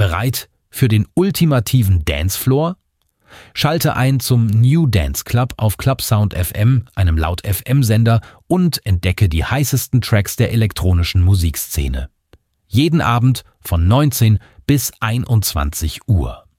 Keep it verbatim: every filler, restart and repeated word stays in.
Bereit für den ultimativen Dancefloor? Schalte ein zum New Dance Club auf Clubsound F M, einem Laut-F M-Sender, und entdecke die heißesten Tracks der elektronischen Musikszene. Jeden Abend von neunzehn bis einundzwanzig Uhr.